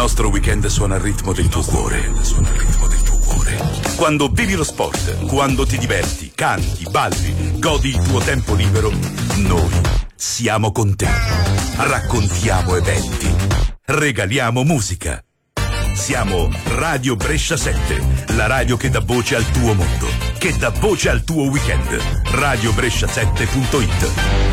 nostro weekend suona al ritmo del tuo cuore. Quando vivi lo sport, quando ti diverti, canti, balli, godi il tuo tempo libero, noi siamo con te. Raccontiamo eventi, regaliamo musica. Siamo Radio Brescia 7, la radio che dà voce al tuo mondo, che dà voce al tuo weekend. RadioBrescia7.it.